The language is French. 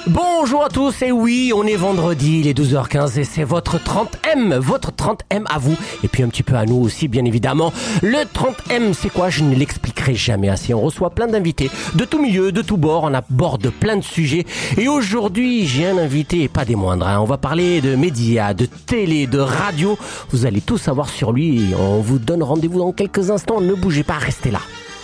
Bonjour à tous, et oui, on est vendredi, il est 12h15 et c'est votre 30M à vous, et puis un petit peu à nous aussi bien évidemment. Le 30M, c'est quoi? Je ne l'expliquerai jamais assez. On reçoit plein d'invités de tout milieu, de tout bord, on aborde plein de sujets, et aujourd'hui j'ai un invité, et pas des moindres, On va parler de médias, de télé, de radio, vous allez tout savoir sur lui, et on vous donne rendez-vous dans quelques instants, ne bougez pas, restez là.